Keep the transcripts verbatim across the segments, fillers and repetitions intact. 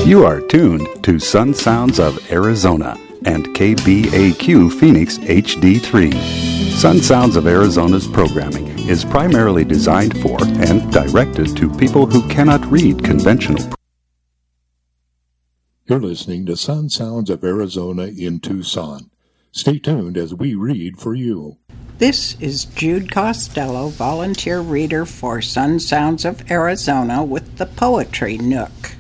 You are tuned to Sun Sounds of Arizona and K B A Q Phoenix H D three. Sun Sounds of Arizona's programming is primarily designed for and directed to people who cannot read conventional. You're listening to Sun Sounds of Arizona in Tucson. Stay tuned as we read for you. This is Jude Costello, volunteer reader for Sun Sounds of Arizona with the Poetry Nook.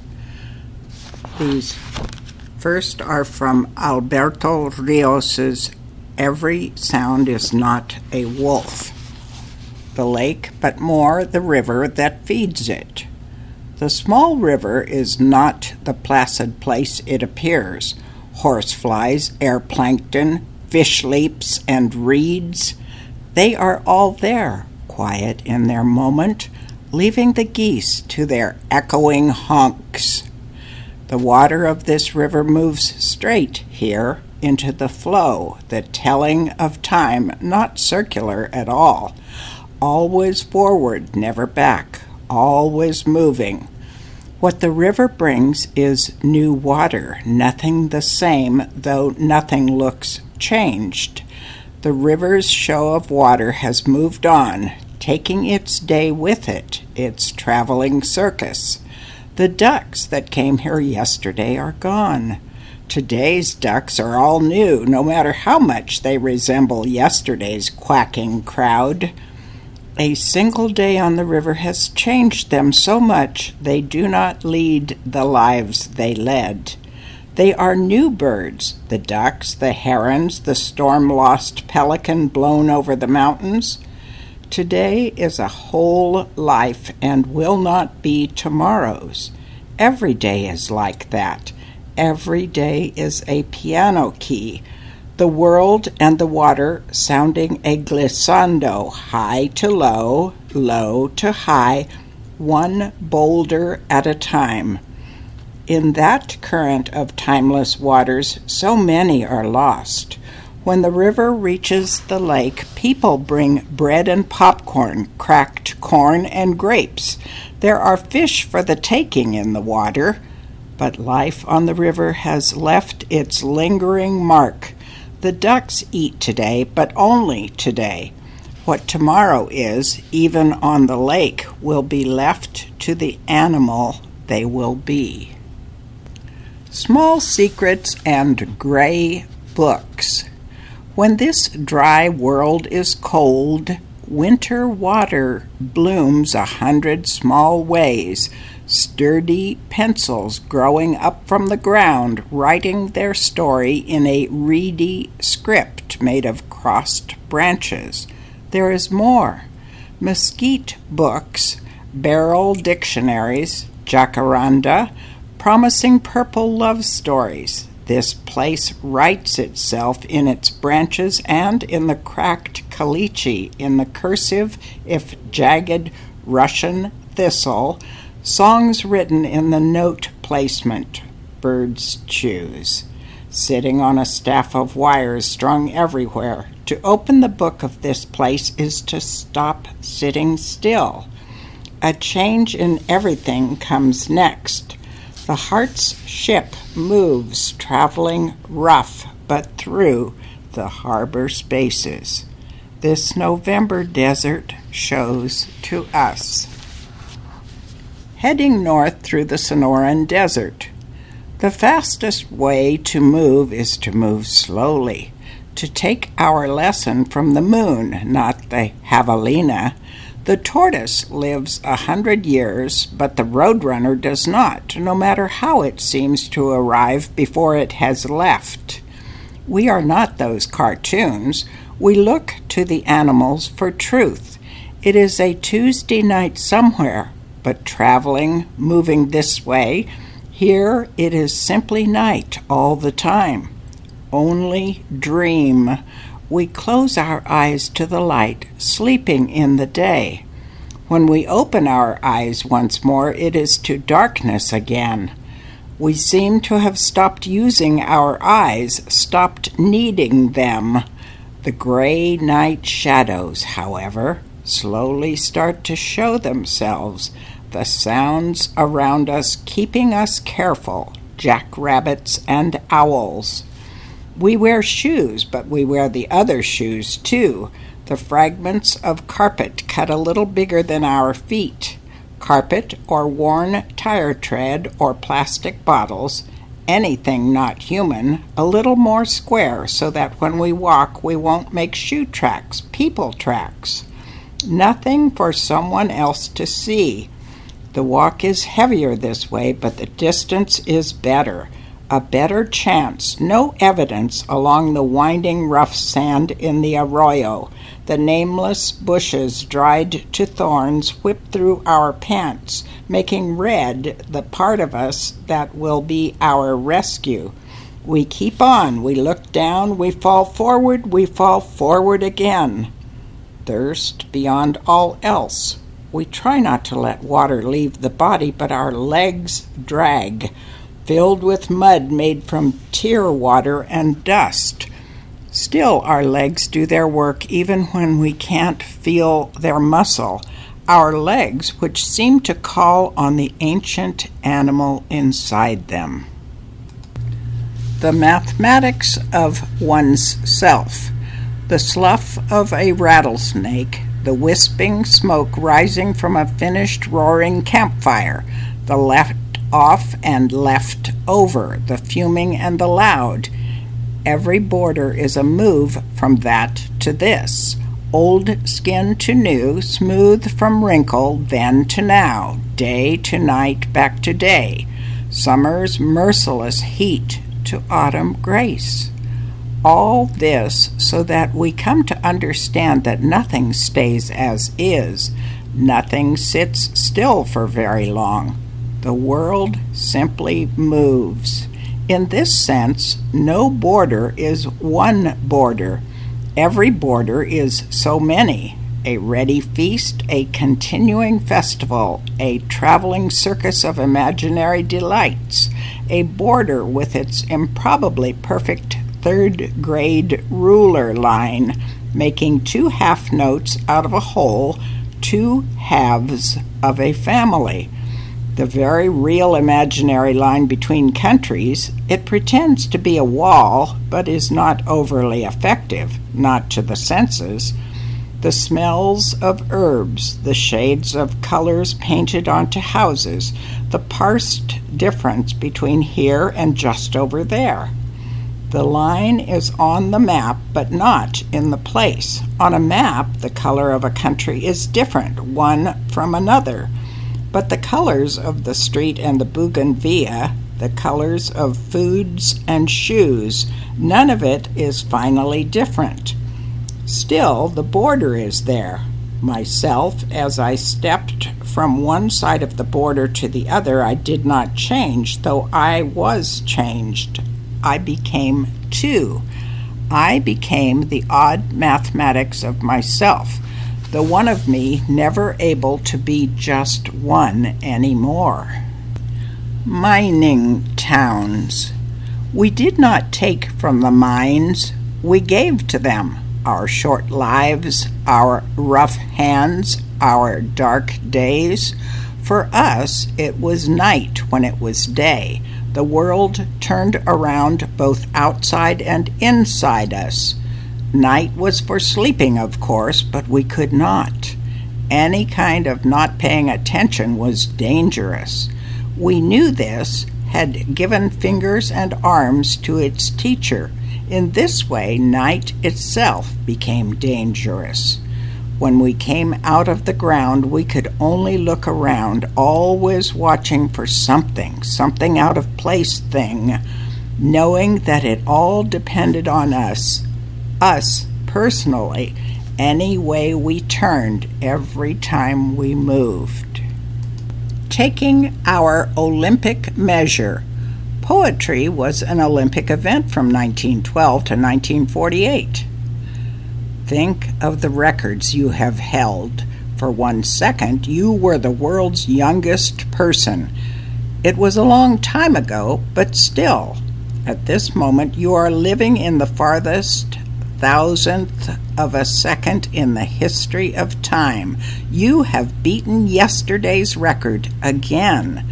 These first are from Alberto Rios's Every Sound is Not a Wolf. The lake, but more the river that feeds it. The small river is not the placid place it appears. Horseflies, air plankton, fish leaps, and reeds, they are all there, quiet in their moment, leaving the geese to their echoing honks. The water of this river moves straight here into the flow, the telling of time not circular at all, always forward, never back, always moving. What the river brings is new water, nothing the same, though nothing looks changed. The river's show of water has moved on, taking its day with it, its traveling circus. The ducks that came here yesterday are gone. Today's ducks are all new, no matter how much they resemble yesterday's quacking crowd. A single day on the river has changed them so much they do not lead the lives they led. They are new birds, the ducks, the herons, the storm-lost pelican blown over the mountains. Today is a whole life and will not be tomorrow's. Every day is like that. Every day is a piano key. The world and the water sounding a glissando, high to low, low to high, one boulder at a time. In that current of timeless waters, so many are lost. When the river reaches the lake, people bring bread and popcorn, cracked corn and grapes. There are fish for the taking in the water, but life on the river has left its lingering mark. The ducks eat today, but only today. What tomorrow is, even on the lake, will be left to the animal they will be. Small Secrets and Gray Books. When this dry world is cold, winter water blooms a hundred small ways, sturdy pencils growing up from the ground, writing their story in a reedy script made of crossed branches. There is more. Mesquite books, barrel dictionaries, jacaranda, promising purple love stories. This place writes itself in its branches and in the cracked caliche, in the cursive, if jagged, Russian thistle, songs written in the note placement birds choose. Sitting on a staff of wires strung everywhere, to open the book of this place is to stop sitting still. A change in everything comes next. The heart's ship moves, traveling rough, but through the harbor spaces. This November desert shows to us. Heading north through the Sonoran Desert. The fastest way to move is to move slowly, to take our lesson from the moon, not the javelina. The tortoise lives a hundred years, but the roadrunner does not, no matter how it seems to arrive before it has left. We are not those cartoons. We look to the animals for truth. It is a Tuesday night somewhere, but traveling, moving this way, here it is simply night all the time. Only dream. We close our eyes to the light, sleeping in the day. When we open our eyes once more, it is to darkness again. We seem to have stopped using our eyes, stopped needing them. The gray night shadows, however, slowly start to show themselves, the sounds around us keeping us careful, jackrabbits, and owls. We wear shoes, but we wear the other shoes too, the fragments of carpet cut a little bigger than our feet. Carpet or worn tire tread or plastic bottles, anything not human, a little more square so that when we walk we won't make shoe tracks, people tracks. Nothing for someone else to see. The walk is heavier this way, but the distance is better. A better chance, no evidence along the winding rough sand in the arroyo. The nameless bushes dried to thorns whip through our pants, making red the part of us that will be our rescue. We keep on, we look down, we fall forward, we fall forward again. Thirst beyond all else. We try not to let water leave the body, but our legs drag, filled with mud made from tear water and dust. Still, our legs do their work even when we can't feel their muscle. Our legs, which seem to call on the ancient animal inside them. The mathematics of one's self. The slough of a rattlesnake, the wisping smoke rising from a finished roaring campfire, the left off and left over, the fuming and the loud. Every border is a move from that to this, old skin to new, smooth from wrinkle, then to now, day to night, back to day, summer's merciless heat to autumn grace. All this so that we come to understand that nothing stays as is, nothing sits still for very long. The world simply moves. In this sense, no border is one border. Every border is so many. A ready feast, a continuing festival, a traveling circus of imaginary delights, a border with its improbably perfect third-grade ruler line, making two half notes out of a whole, two halves of a family. The very real imaginary line between countries, it pretends to be a wall, but is not overly effective, not to the senses. The smells of herbs, the shades of colors painted onto houses, the parsed difference between here and just over there. The line is on the map, but not in the place. On a map, the color of a country is different, one from another. But the colors of the street and the bougainvillea, the colors of foods and shoes, none of it is finally different. Still, the border is there. Myself, as I stepped from one side of the border to the other, I did not change, though I was changed. I became two. I became the odd mathematics of myself, the one of me never able to be just one anymore. Mining towns. We did not take from the mines, we gave to them our short lives, our rough hands, our dark days. For us, it was night when it was day. The world turned around both outside and inside us. Night was for sleeping, of course, but we could not. Any kind of not paying attention was dangerous. We knew this, had given fingers and arms to its teacher. In this way, night itself became dangerous. When we came out of the ground, we could only look around, always watching for something, something out of place thing, knowing that it all depended on us, us personally, any way we turned, every time we moved. Taking our Olympic measure. Poetry was an Olympic event from nineteen twelve to nineteen forty-eight. Think of the records you have held. For one second, you were the world's youngest person. It was a long time ago, but still, at this moment, you are living in the farthest thousandth of a second in the history of time. You have beaten yesterday's record again.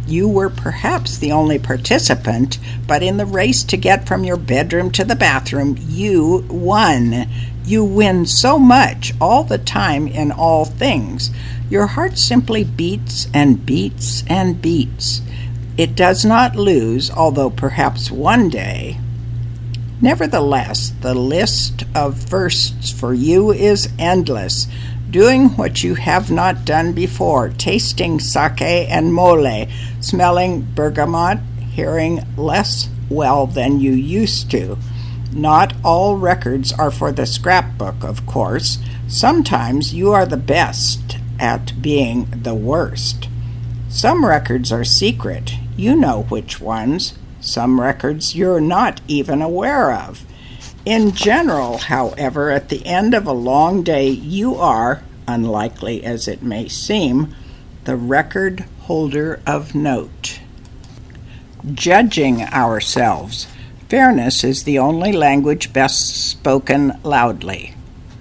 You were perhaps the only participant, but in the race to get from your bedroom to the bathroom, you won. You win so much all the time in all things. Your heart simply beats and beats and beats. It does not lose, although perhaps one day. Nevertheless, the list of firsts for you is endless. Doing what you have not done before, tasting sake and mole, smelling bergamot, hearing less well than you used to. Not all records are for the scrapbook, of course. Sometimes you are the best at being the worst. Some records are secret. You know which ones. Some records you're not even aware of. In general, however, at the end of a long day, you are, unlikely as it may seem, the record holder of note. Judging ourselves. Fairness is the only language best spoken loudly.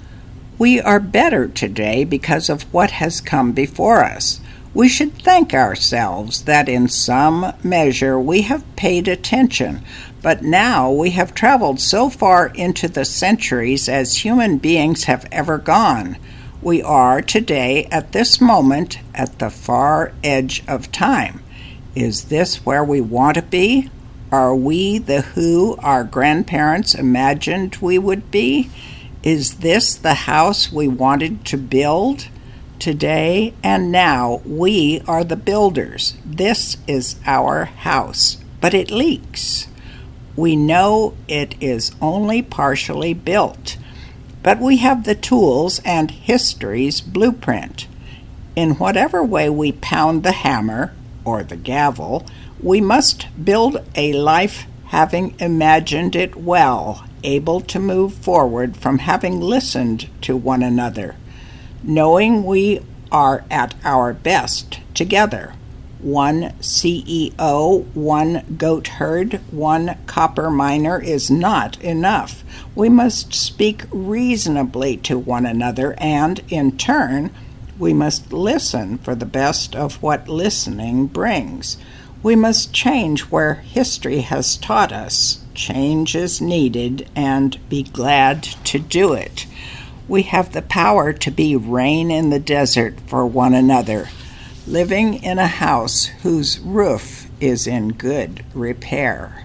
We are better today because of what has come before us. We should thank ourselves that in some measure we have paid attention, but now we have traveled so far into the centuries as human beings have ever gone. We are today, at this moment, at the far edge of time. Is this where we want to be? Are we the who our grandparents imagined we would be? Is this the house we wanted to build? Today and now, we are the builders. This is our house, but it leaks. We know it is only partially built, but we have the tools and history's blueprint. In whatever way we pound the hammer, or the gavel, we must build a life having imagined it well, able to move forward from having listened to one another, knowing we are at our best together. One C E O, one goat herd, one copper miner is not enough. We must speak reasonably to one another, and, in turn, we must listen for the best of what listening brings. We must change where history has taught us. Change is needed, and be glad to do it. We have the power to be rain in the desert for one another, living in a house whose roof is in good repair.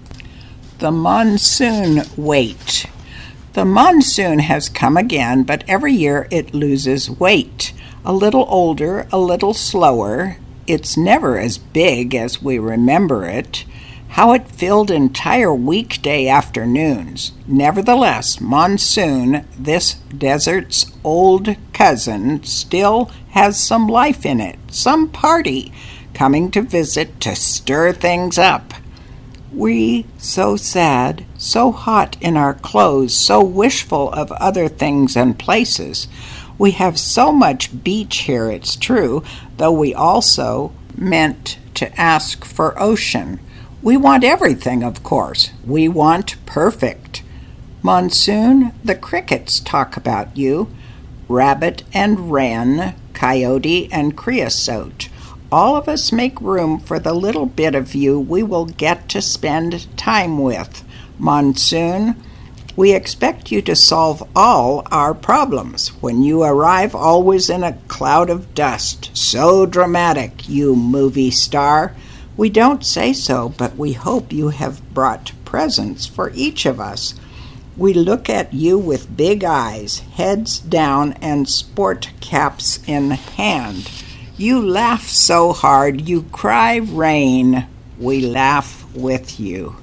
The monsoon wait. The monsoon has come again, but every year it loses weight. A little older, a little slower. It's never as big as we remember it. How it filled entire weekday afternoons. Nevertheless, monsoon, this desert's old cousin, still has some life in it, some party coming to visit to stir things up. We, so sad, so hot in our clothes, so wishful of other things and places. We have so much beach here, it's true, though we also meant to ask for ocean. We want everything, of course. We want perfect. Monsoon, the crickets talk about you. Rabbit and wren, coyote and creosote. All of us make room for the little bit of you we will get to spend time with. Monsoon, we expect you to solve all our problems. When you arrive, always in a cloud of dust. So dramatic, you movie star. We don't say so, but we hope you have brought presents for each of us. We look at you with big eyes, heads down, and sport caps in hand. You laugh so hard, you cry rain. We laugh with you.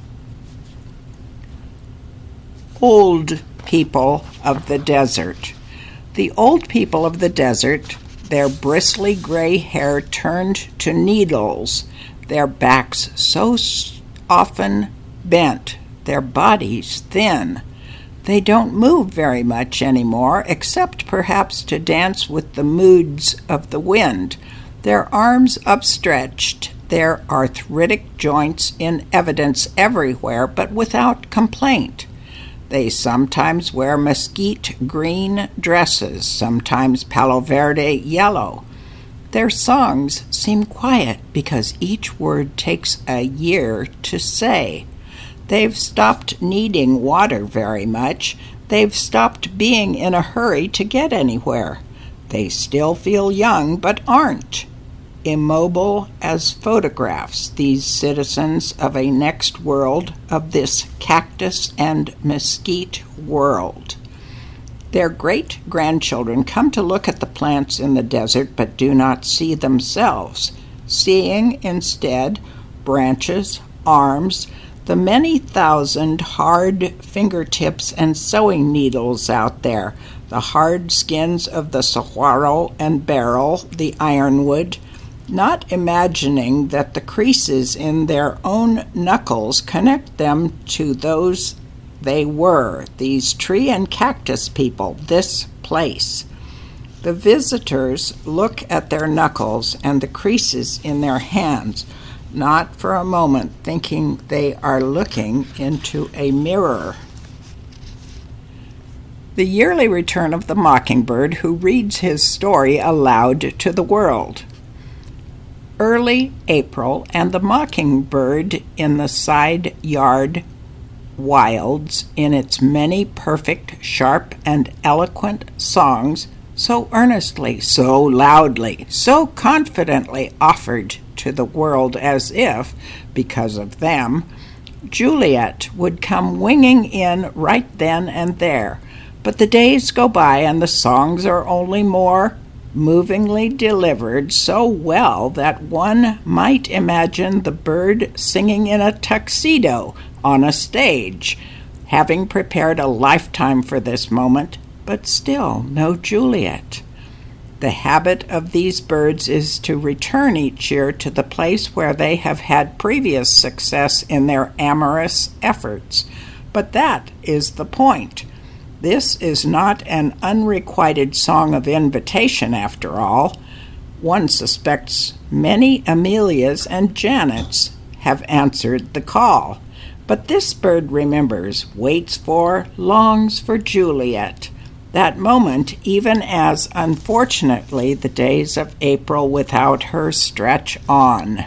Old people of the desert. The old people of the desert, their bristly gray hair turned to needles, their backs so often bent, their bodies thin. They don't move very much anymore, except perhaps to dance with the moods of the wind, their arms upstretched, their arthritic joints in evidence everywhere, but without complaint. They sometimes wear mesquite green dresses, sometimes palo verde yellow. Their songs seem quiet because each word takes a year to say. They've stopped needing water very much. They've stopped being in a hurry to get anywhere. They still feel young, but aren't. Immobile as photographs, these citizens of a next world, of this cactus and mesquite world. Their great-grandchildren come to look at the plants in the desert but do not see themselves, seeing instead branches, arms, the many thousand hard fingertips and sewing needles out there, the hard skins of the saguaro and beryl, the ironwood, not imagining that the creases in their own knuckles connect them to those they were, these tree and cactus people, this place. The visitors look at their knuckles and the creases in their hands, not for a moment thinking they are looking into a mirror. The yearly return of the mockingbird who reads his story aloud to the world. Early April, and the mockingbird in the side yard wilds in its many perfect, sharp, and eloquent songs, so earnestly, so loudly, so confidently offered to the world as if, because of them, Juliet would come winging in right then and there. But the days go by and the songs are only more movingly delivered so well that one might imagine the bird singing in a tuxedo on a stage, having prepared a lifetime for this moment, but still no Juliet. The habit of these birds is to return each year to the place where they have had previous success in their amorous efforts. But that is the point. This is not an unrequited song of invitation, after all. One suspects many Amelias and Janets have answered the call. But this bird remembers, waits for, longs for Juliet. That moment, even as, unfortunately, the days of April without her stretch on.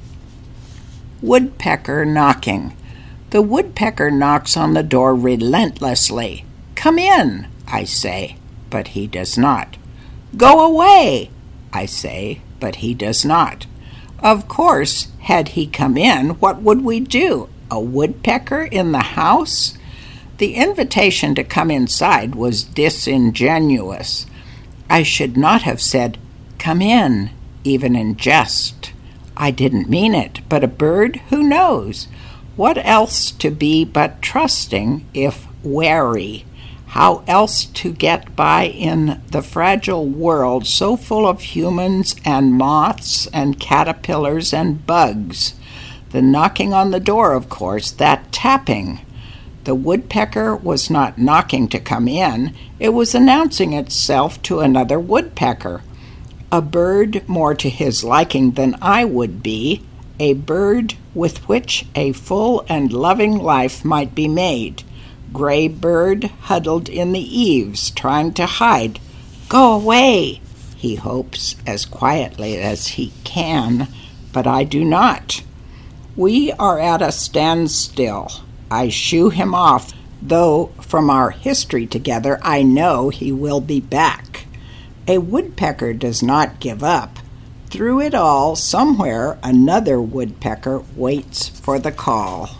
Woodpecker knocking. The woodpecker knocks on the door relentlessly. "Come in," I say, but he does not. "Go away," I say, but he does not. Of course, had he come in, what would we do? A woodpecker in the house? The invitation to come inside was disingenuous. I should not have said, "Come in," even in jest. I didn't mean it, but a bird, who knows? What else to be but trusting, if wary? How else to get by in the fragile world so full of humans and moths and caterpillars and bugs? The knocking on the door, of course, that tapping. The woodpecker was not knocking to come in. It was announcing itself to another woodpecker. A bird more to his liking than I would be, a bird with which a full and loving life might be made. Gray bird huddled in the eaves, trying to hide. "Go away," he hopes, as quietly as he can, but I do not. We are at a standstill. I shoo him off, though from our history together I know he will be back. A woodpecker does not give up. Through it all, somewhere another woodpecker waits for the call.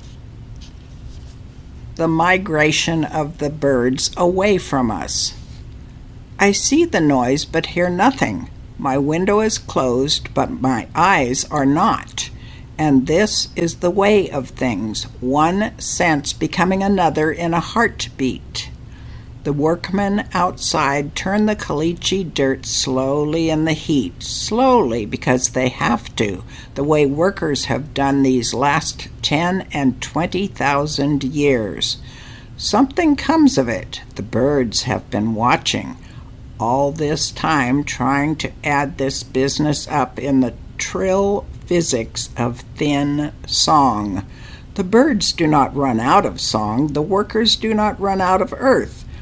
The migration of the birds away from us. I see the noise but hear nothing. My window is closed, but my eyes are not. And this is the way of things, one sense becoming another in a heartbeat. The workmen outside turn the caliche dirt slowly in the heat, slowly because they have to, the way workers have done these last ten and twenty thousand years. Something comes of it. The birds have been watching. All this time trying to add this business up in the trill physics of thin song. The birds do not run out of song. The workers do not run out of earth.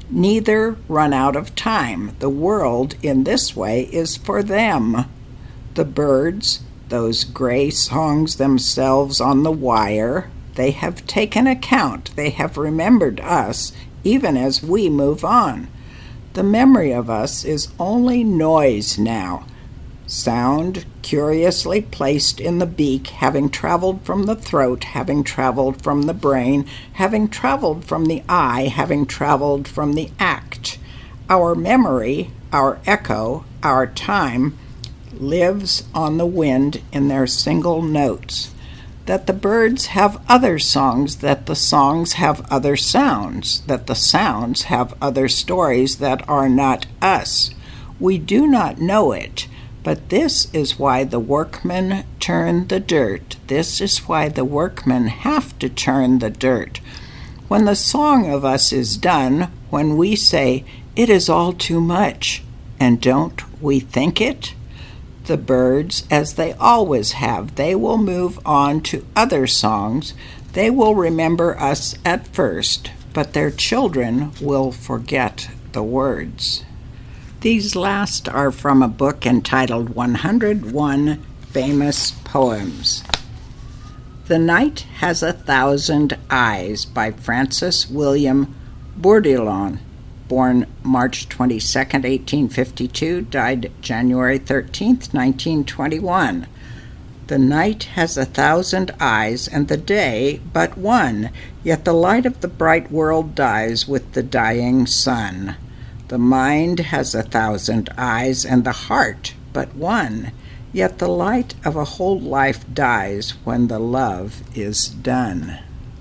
neither run out of time. The world in this way is for them. The birds, those gray songs themselves on the wire, they have taken account, they have remembered us, even as we move on. The memory of us is only noise now, sound curiously placed in the beak, having traveled from the throat, having traveled from the brain, having traveled from the eye, having traveled from the act. Our memory, our echo, our time, lives on the wind in their single notes. That the birds have other songs, that the songs have other sounds, that the sounds have other stories that are not us. We do not know it, but this is why the workmen turn the dirt. This is why the workmen have to turn the dirt. When the song of us is done, when we say, "It is all too much," and don't we think it? The birds, as they always have, they will move on to other songs. They will remember us at first, but their children will forget the words. These last are from a book entitled one hundred one Famous Poems. The Night Has a Thousand Eyes by Francis William Bourdillon, born March twenty-second, eighteen fifty-two, died January thirteenth, nineteen twenty-one. The night has a thousand eyes, and the day but one, yet the light of the bright world dies with the dying sun. The mind has a thousand eyes, and the heart but one, yet the light of a whole life dies when the love is done.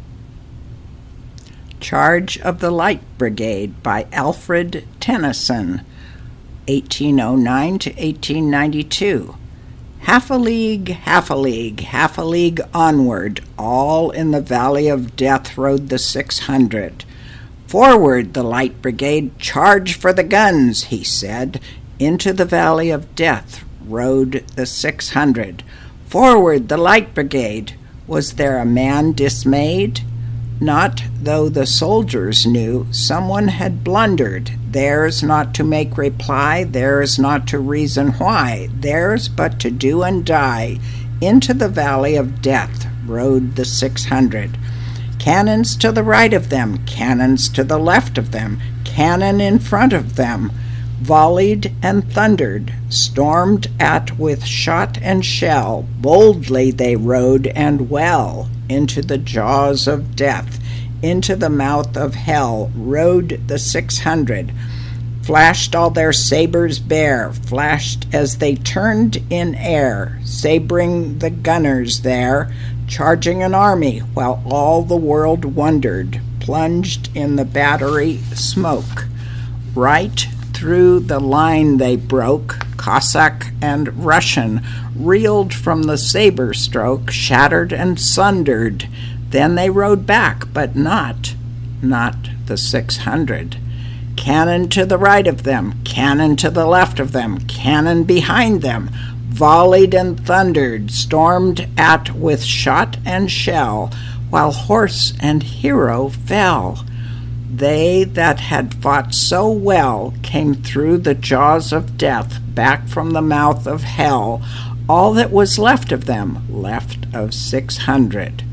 Charge of the Light Brigade by Alfred Tennyson, eighteen oh nine to eighteen ninety-two. Half a league, half a league, half a league onward, all in the valley of death rode the six hundred. Forward, the Light Brigade, charge for the guns, he said. Into the valley of death rode the six hundred. Forward, the Light Brigade. Was there a man dismayed? Not though the soldiers knew someone had blundered. Theirs not to make reply, theirs not to reason why, theirs but to do and die. Into the valley of death rode the six hundred. Cannons to the right of them, cannons to the left of them, cannon in front of them, volleyed and thundered, stormed at with shot and shell. Boldly they rode and well into the jaws of death, into the mouth of hell rode the six hundred. Flashed all their sabers bare, flashed as they turned in air, sabering the gunners there, charging an army while all the world wondered, plunged in the battery smoke. Right through the line they broke, Cossack and Russian, reeled from the saber stroke, shattered and sundered. Then they rode back, but not, not the six hundred. Cannon to the right of them, cannon to the left of them, cannon behind them, volleyed and thundered, stormed at with shot and shell, while horse and hero fell. They that had fought so well came through the jaws of death, back from the mouth of hell, all that was left of them, left of six hundred.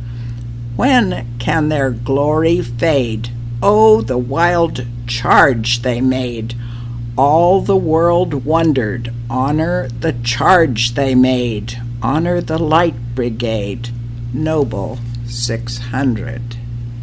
When can their glory fade? Oh, the wild charge they made! All the world wondered. Honor the charge they made. Honor the Light Brigade. Noble six hundred.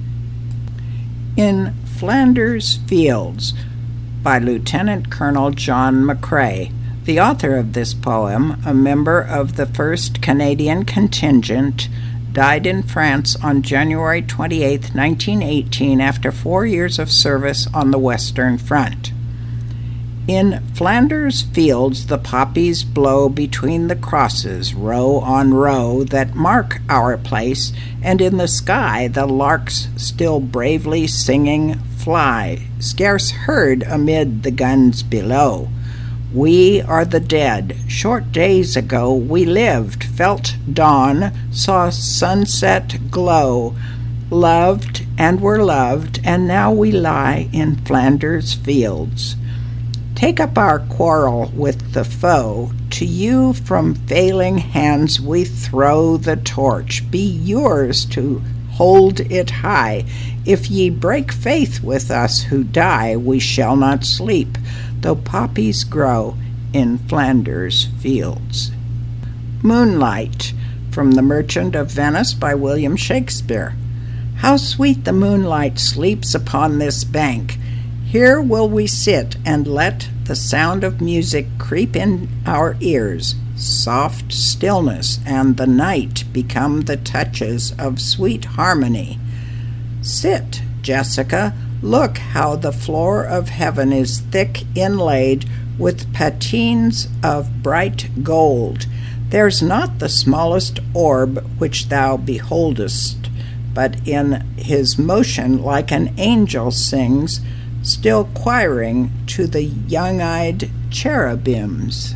In Flanders Fields by Lieutenant Colonel John McCrae. The author of this poem, a member of the first Canadian contingent, died in France on January twenty-eighth, nineteen eighteen, after four years of service on the Western Front. In Flanders Fields the poppies blow between the crosses, row on row, that mark our place, and in the sky the larks still bravely singing fly, scarce heard amid the guns below. We are the dead. Short days ago we lived, felt dawn, saw sunset glow, loved, and were loved, and now we lie in Flanders fields. Take up our quarrel with the foe. To you from failing hands we throw the torch. Be yours to hold it high. If ye break faith with us who die, we shall not sleep, though poppies grow in Flanders fields. Moonlight, from The Merchant of Venice by William Shakespeare. How sweet the moonlight sleeps upon this bank! Here will we sit and let the sound of music creep in our ears, soft stillness and the night become the touches of sweet harmony. Sit, Jessica, look how the floor of heaven is thick inlaid with patines of bright gold. There's not the smallest orb which thou beholdest, but in his motion like an angel sings, still quiring to the young-eyed cherubims.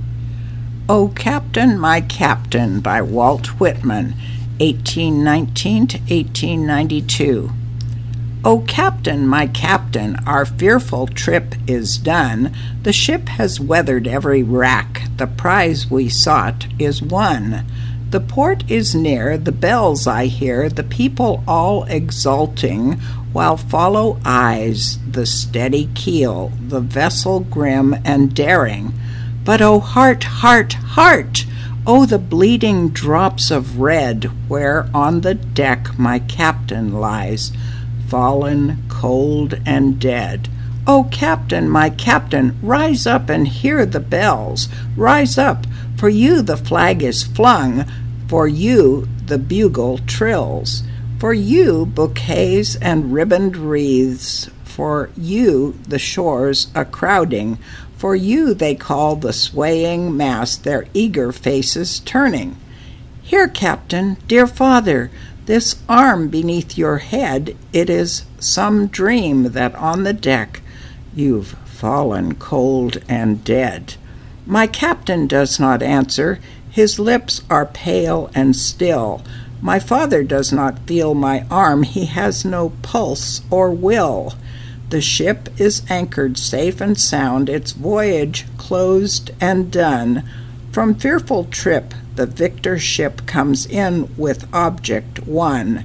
O Captain, My Captain by Walt Whitman, eighteen nineteen to eighteen ninety-two. O Captain, my Captain, our fearful trip is done. The ship has weathered every wrack. The prize we sought is won. The port is near, the bells I hear, the people all exulting, while follow eyes the steady keel, the vessel grim and daring. But oh, heart, heart, heart! Oh, the bleeding drops of red, where on the deck my captain lies, fallen, cold, and dead. Oh, Captain, my Captain, rise up and hear the bells. Rise up, for you the flag is flung, for you the bugle trills, for you bouquets and ribboned wreaths, for you the shores a-crowding, for you they call the swaying mass, their eager faces turning. Here, Captain, dear father, this arm beneath your head, it is some dream that on the deck you've fallen cold and dead. My captain does not answer, his lips are pale and still. My father does not feel my arm, he has no pulse or will. The ship is anchored safe and sound, its voyage closed and done. From fearful trip the victor ship comes in with object won.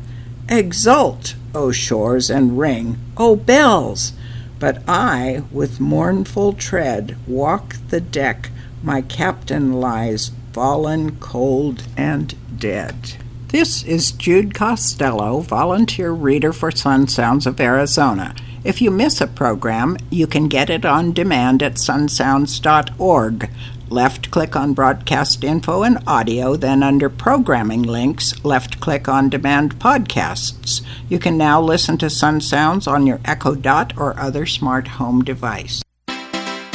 Exult, O shores, and ring, O bells! But I, with mournful tread, walk the deck, my captain lies fallen, cold, and dead. This is Jude Costello, volunteer reader for Sun Sounds of Arizona. If you miss a program, you can get it on demand at sun sounds dot org. Left-click on Broadcast Info and Audio, then under Programming Links, left-click on Demand Podcasts. You can now listen to Sun Sounds on your Echo Dot or other smart home device.